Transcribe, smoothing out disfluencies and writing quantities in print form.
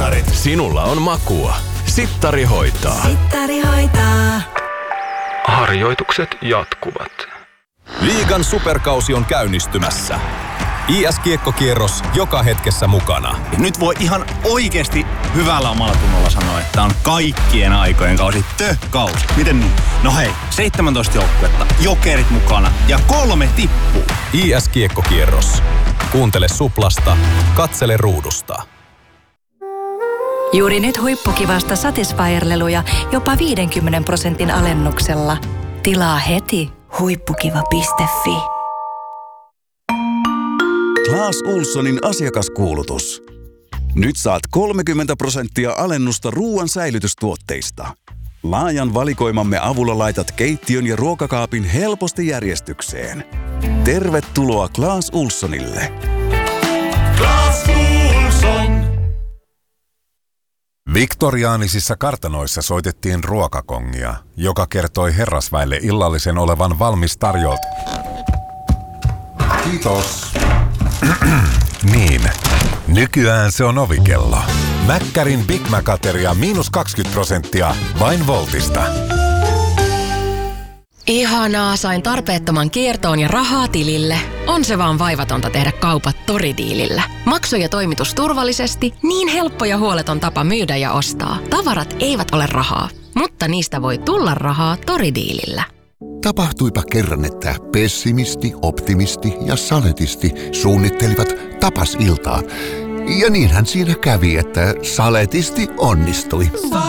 Sittarit. Sinulla on makua. Sittari hoitaa. Sittari hoitaa. Harjoitukset jatkuvat. Liigan superkausi on käynnistymässä. IS-kiekkokierros joka hetkessä mukana. Nyt voi ihan oikeasti hyvällä omalla tunnolla sanoa, että on kaikkien aikojen kausi. Kausi. Miten niin? No hei, 17 joukkuetta, Jokerit mukana ja 3 tippuu. IS-kiekkokierros. Kuuntele Suplasta, katsele ruudusta. Juuri nyt huippukivasta Satisfyer-leluja jopa 50% alennuksella. Tilaa heti huippukiva.fi. Clas Ohlsonin asiakaskuulutus. Nyt saat 30% alennusta ruoan säilytystuotteista. Laajan valikoimamme avulla laitat keittiön ja ruokakaapin helposti järjestykseen. Tervetuloa Clas Ohlsonille. Clas Ohlson. Viktoriaanisissa kartanoissa soitettiin ruokakongia, joka kertoi herrasväelle illallisen olevan valmis tarjolta. Kiitos. Niin, nykyään se on ovikello. Mäkkärin Big Mac-ateria -20% vain Voltista. Ihanaa, sain tarpeettoman kiertoon ja rahaa tilille. On se vaan vaivatonta tehdä kaupat Tori-diilillä. Maksu ja toimitus turvallisesti, niin helppo ja huoleton tapa myydä ja ostaa. Tavarat eivät ole rahaa, mutta niistä voi tulla rahaa Tori-diilillä. Tapahtuipa kerran, että pessimisti, optimisti ja saletisti suunnittelivat tapasiltaa. Ja niinhän siinä kävi, että saletisti onnistui.